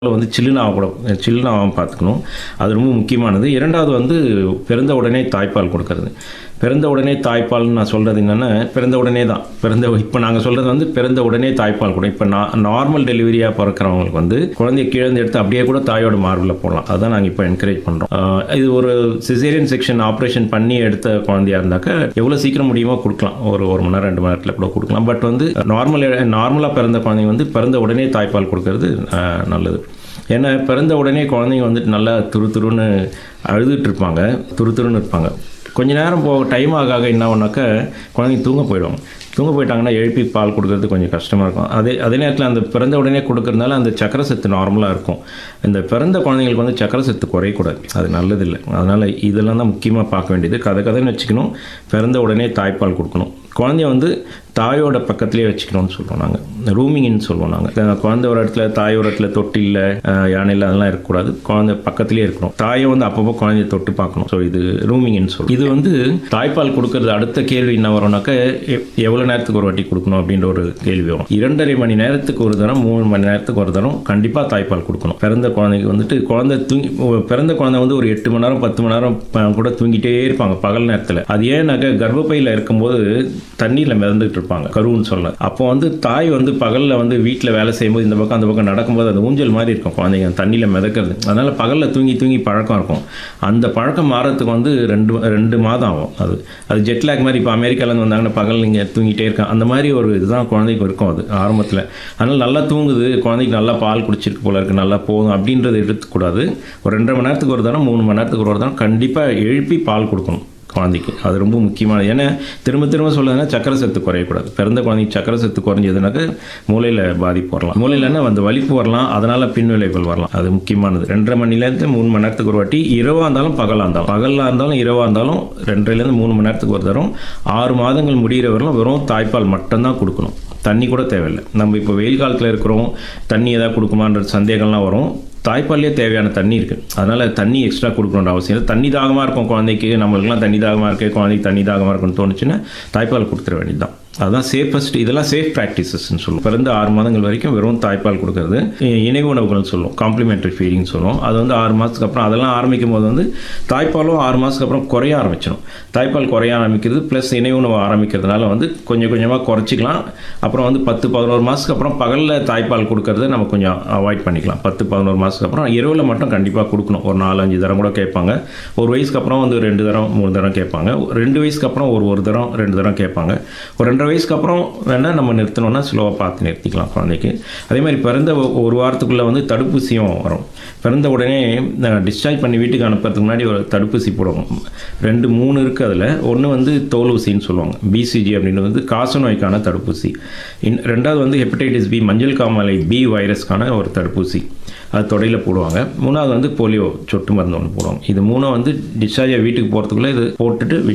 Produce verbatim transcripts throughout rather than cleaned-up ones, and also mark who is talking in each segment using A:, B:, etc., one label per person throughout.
A: வந்து சில்லுன்னு ஆகக்கூடாது, சில்லுன்னு ஆகாம பார்த்துக்கணும். அது ரொம்ப முக்கியமானது. இரண்டாவது வந்து பிறந்த உடனே தாய்ப்பால் கொடுக்கறது. பிறந்த உடனே தாய்ப்பால்னு நான் சொல்கிறது என்னென்னா, பிறந்த உடனே தான் பிறந்த இப்போ நாங்கள் சொல்கிறது வந்து பிறந்த உடனே தாய்ப்பால் கூட இப்போ நான் நார்மல் டெலிவரியாக பிறக்கிறவங்களுக்கு வந்து குழந்தைய கீழே எடுத்து அப்படியே கூட தாயோட மார்பில் போடலாம். அதுதான் நாங்கள் இப்போ என்கரேஜ் பண்ணுறோம். இது ஒரு சிசேரியன் செக்ஷன் ஆப்ரேஷன் பண்ணி எடுத்த குழந்தையாக இருந்தாக்கா எவ்வளோ சீக்கிரம் முடியுமோ கொடுக்கலாம். ஒரு ஒரு மணி நேரம் ரெண்டு மணி நேரத்தில் கூட கொடுக்கலாம். பட் வந்து நார்மல் நார்மலாக பிறந்த குழந்தைங்க வந்து பிறந்த உடனே தாய்ப்பால் கொடுக்கறது நல்லது. ஏன்னா பிறந்த உடனே குழந்தைங்க வந்துட்டு நல்லா துரு துருன்னு அழுதுட்டு இருப்பாங்க, துரு துருன்னு இருப்பாங்க. கொஞ்ச நேரம் போக டைம் ஆக ஆக என்ன ஆகுனாக்கா குழந்தைங்க தூங்க போயிடுவாங்க. தூங்க போயிட்டாங்கன்னா எழுப்பி பால் கொடுக்கறது கொஞ்சம் கஷ்டமாக இருக்கும். அதே அதே நேரத்தில் அந்த பிறந்த உடனே கொடுக்கறதுனால அந்த சக்கரை சத்து நார்மலாக இருக்கும். இந்த பிறந்த குழந்தைங்களுக்கு வந்து சக்கரை சத்து குறையக்கூடாது, அது நல்லதில்லை. அதனால் இதெல்லாம் தான் முக்கியமாக பார்க்க வேண்டியது. கதை கதைன்னு வச்சுக்கணும். பிறந்த உடனே தாய்ப்பால் கொடுக்கணும். குழந்தைய வந்து தாயோட பக்கத்துலேயே வச்சுக்கணும்னு சொல்லுவோம் நாங்கள், ரூமிங்னு சொல்லுவோம் நாங்கள். குழந்தை ஒரு இடத்துல தாய் ஒரு இடத்துல தொட்டில்ல யானையில் அதெல்லாம் இருக்கக்கூடாது. குழந்தை பக்கத்துலேயே இருக்கணும். தாயை வந்து அப்பப்போ குழந்தைய தொட்டு பார்க்கணும். ஸோ இது ரூமிங்னு சொல்லுவோம். இது வந்து தாய்ப்பால் கொடுக்கறது அடுத்த கேள்வி என்ன வரும்னாக்கா, எவ்வளோ நேரத்துக்கு ஒரு வாட்டி கொடுக்கணும் அப்படின்ற ஒரு கேள்வி வரும். இரண்டரை மணி நேரத்துக்கு ஒரு தரம், மூணு மணி நேரத்துக்கு ஒரு தரம் கண்டிப்பாக தாய்ப்பால் கொடுக்கணும். பிறந்த குழந்தைக்கு வந்துட்டு குழந்தை தூங்கி பிறந்த குழந்தை வந்து ஒரு எட்டு மணி நேரம் பத்து மணி நேரம் கூட தூங்கிட்டே இருப்பாங்க பகல் நேரத்தில். அது ஏன்னாக்கா கர்ப்பப்பையில் இருக்கும்போது தண்ணியில் மிதந்துட்டு இருப்பாங்க, கருவுன்னு சொல்லலாம். அப்போ வந்து தாய் வந்து பகலில் வந்து வீட்டில் வேலை செய்யும்போது இந்த பக்கம் அந்த பக்கம் நடக்கும்போது அது ஊஞ்சல் மாதிரி இருக்கும் குழந்தைங்க தண்ணியில் மிதக்கிறது. அதனால் பகலில் தூங்கி தூங்கி பழக்கம் இருக்கும். அந்த பழக்கம் மாறத்துக்கு வந்து ரெண்டு ரெண்டு மாதம் ஆகும். அது அது ஜெட்லாக் மாதிரி. இப்போ அமெரிக்காவிலேருந்து வந்தாங்கன்னா பகல் நீங்கள் தூங்கிட்டே இருக்கான், அந்த மாதிரி ஒரு இதுதான் குழந்தைக்கு இருக்கும் அது ஆரம்பத்தில். அதனால் நல்லா தூங்குது, குழந்தைக்கு நல்லா பால் குடிச்சிருக்கு போல இருக்குது, நல்லா போதும் அப்படின்றது எடுத்துக்கூடாது. ஒரு ரெண்டரை மணி நேரத்துக்கு ஒரு தரம், மூணு மணி நேரத்துக்கு ஒரு தரம் கண்டிப்பாக எழுப்பி பால் கொடுக்கணும் குழந்தைக்கு. அது ரொம்ப முக்கியமானது. ஏன்னா திரும்ப திரும்ப சொல்லுதுன்னா சக்கரை சத்து குறையக்கூடாது. பிறந்த குழந்தைக்கு சக்கரை சத்து குறைஞ்சதுனாக்க மூளையில் பாதிப்பு வரலாம். மூளையிலன்னா அந்த வலிப்பு வரலாம், அதனால் பின்விளைவுகள் வரலாம். அது முக்கியமானது. ரெண்டரை மணிலேருந்து மூணு மணி நேரத்துக்கு ஒரு வாட்டி, இரவாக இருந்தாலும் பகலாக இருந்தாலும் பகலாக இருந்தாலும் இரவாக இருந்தாலும் ரெண்டரைலேருந்து மூணு மணி நேரத்துக்கு ஒரு தரம் ஆறு மாதங்கள் முடிகிற வரலாம் வெறும் தாய்ப்பால் மட்டும்தான் கொடுக்கணும். தண்ணி கூட தேவையில்லை. நம்ம இப்போ வெயில் காலத்தில் இருக்கிறோம், தண்ணி எதாவது கொடுக்குமான்ற சந்தேகம்லாம் வரும். தாய்ப்பால்லே தேவையான தண்ணி இருக்குது. அதனால் தண்ணி எக்ஸ்ட்ரா கொடுக்கணுன்ற அவசியம் இல்லை. தண்ணி தாகமாக இருக்கும் குழந்தைக்கு, நம்மளுக்குலாம் தண்ணி தாகமாக இருக்குது, குழந்தைக்கு தண்ணி தாகமாக இருக்குன்னு தோணுச்சுன்னா தாய்ப்பால் கொடுத்துட வேண்டியது தான். அதுதான் சேஃபஸ்ட். இதெல்லாம் சேஃப் ப்ராக்டிசஸ்ன்னு சொல்லுவோம். பிறந்த ஆறு மாதங்கள் வரைக்கும் வெறும் தாய்ப்பால் கொடுக்கறது. இணை உணவுகள்னு சொல்லுவோம், காம்ப்ளிமெண்ட்ரி ஃபீடிங் சொல்லுவோம். அது வந்து ஆறு மாதத்துக்கு அப்புறம் அதெல்லாம் ஆரம்பிக்கும் போது வந்து தாய்ப்பாலும் ஆறு மாதத்துக்கு அப்புறம் குறைய ஆரம்பிச்சிடும். தாய்ப்பால் குறைய ஆரம்பிக்கிறது ப்ளஸ் இணை உணவு ஆரம்பிக்கிறதுனால வந்து கொஞ்சம் கொஞ்சமாக குறைச்சிக்கலாம். அப்புறம் வந்து பத்து பதினோரு மாதத்துக்கு அப்புறம் பகலில் தாய்ப்பால் கொடுக்கறத நம்ம கொஞ்சம் அவாய்ட் பண்ணிக்கலாம். பத்து பதினோரு மாதத்துக்கு அப்புறம் இரவில் மட்டும் கண்டிப்பாக கொடுக்கணும். ஒரு நாலு அஞ்சு தரம் கூட கேட்பாங்க. ஒரு வயசுக்கு அப்புறம் வந்து ரெண்டு தரம் மூணு தரம் கேட்பாங்க. ரெண்டு வயசுக்கு அப்புறம் ஒரு ஒரு தரம் ரெண்டு தரம் கேட்பாங்க. ஒரு ரெண்டரை வயசுக்கு அப்புறம் வேணால் நம்ம நிறுத்தணும்னா ஸ்லோவாக பார்த்து நிறுத்திக்கலாம் குழந்தைக்கு. அதே மாதிரி பிறந்த ஒரு வாரத்துக்குள்ளே வந்து தடுப்பூசியும் வரும். பிறந்த உடனே டிஸ்சார்ஜ் பண்ணி வீட்டுக்கு அனுப்புறதுக்கு முன்னாடி ஒரு தடுப்பூசி போடுவோம். ரெண்டு மூணு இருக்குது. அதில் ஒன்று வந்து தோல் ஊசின்னு சொல்லுவாங்க, பிசிஜி அப்படின்னு வந்து காச நோய்க்கான தடுப்பூசி. இன் ரெண்டாவது வந்து ஹெப்படைட்டிஸ் பி, மஞ்சள் காமாலை பி வைரஸ்க்கான ஒரு தடுப்பூசி, அது தொடையில் போடுவாங்க. மூணாவது வந்து போலியோ சொட்டு மருந்து ஒன்று போடுவாங்க. இது மூணும் வந்து டிஸ்சார்ஜ் வீட்டுக்கு போகிறதுக்குள்ளே இது போட்டுட்டு.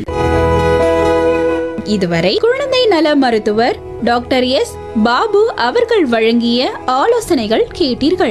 B: இதுவரை குழந்தை நல மருத்துவர் டாக்டர் எஸ் பாபு அவர்கள் வழங்கிய ஆலோசனைகள் கேட்டீர்கள்.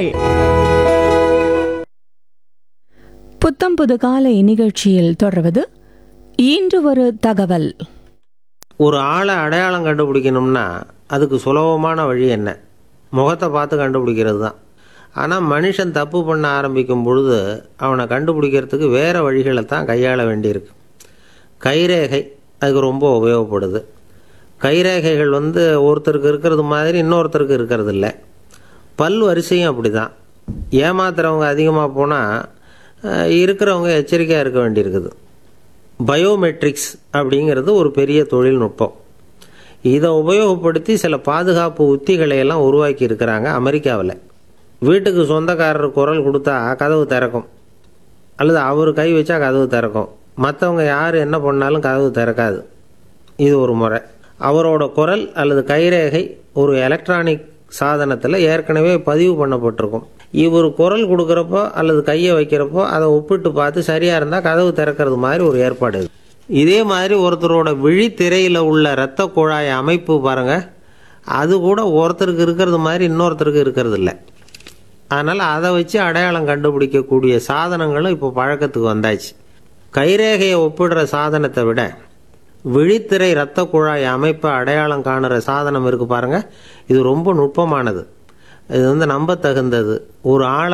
C: புத்தம் புது காலை நிகழ்ச்சியில் தொடர்வது இன்று ஒரு தகவல்.
D: ஒரு ஆளை அடையாளம் கண்டுபிடிக்கணும்னா அதுக்கு சுலபமான வழி என்ன? முகத்தை பார்த்து கண்டுபிடிக்கிறது தான். ஆனால் மனுஷன் தப்பு பண்ண ஆரம்பிக்கும் பொழுது அவனை கண்டுபிடிக்கிறதுக்கு வேறு வழிகளை தான் கையாள வேண்டியிருக்கு. கைரேகை அதுக்கு ரொம்ப உபயோகப்படுது. கைரேகைகள் வந்து ஒருத்தருக்கு இருக்கிறது மாதிரி இன்னொருத்தருக்கு இருக்கிறது இல்லை. பல் வரிசையும் அப்படி தான். ஏமாத்துறவங்க அதிகமாக போனால் இருக்கிறவங்க எச்சரிக்கையாக இருக்க வேண்டியிருக்குது. பயோமெட்ரிக்ஸ் அப்படிங்கிறது ஒரு பெரிய தொழில்நுட்பம். இதை உபயோகப்படுத்தி சில பாதுகாப்பு உத்திகளை எல்லாம் உருவாக்கி இருக்கிறாங்க அமெரிக்காவில். வீட்டுக்கு சொந்தக்காரர் குரல் கொடுத்தா கதவு திறக்கும், அல்லது அவர் கை வச்சா கதவு திறக்கும். மற்றவங்க யார் என்ன பண்ணாலும் கதவு திறக்காது. இது ஒரு முறை. அவரோட குரல் அல்லது கைரேகை ஒரு எலக்ட்ரானிக் சாதனத்தில் ஏற்கனவே பதிவு பண்ணப்பட்டிருக்கும். இவர் குரல் கொடுக்குறப்போ அல்லது கையை வைக்கிறப்போ அதை ஒப்பிட்டு பார்த்து சரியாக இருந்தால் கதவு திறக்கிறது மாதிரி ஒரு ஏற்பாடு. இதே மாதிரி ஒருத்தரோட விழித்திரையில் உள்ள இரத்த குழாய் அமைப்பு பாருங்கள், அது கூட ஒருத்தருக்கு இருக்கிறது மாதிரி இன்னொருத்தருக்கு இருக்கிறது இல்லை. அதனால் அதை வச்சு அடையாளம் கண்டுபிடிக்கக்கூடிய சாதனங்களும் இப்போ பழக்கத்துக்கு வந்தாச்சு. கைரேகையை ஒப்பிடுற சாதனத்தை விட விழித்திரை இரத்த குழாய் அமைப்பை அடையாளம் காணுற சாதனம் இருக்குது பாருங்கள், இது ரொம்ப நுட்பமானது. இது வந்து நம்ப தகுந்தது. ஒரு ஆளை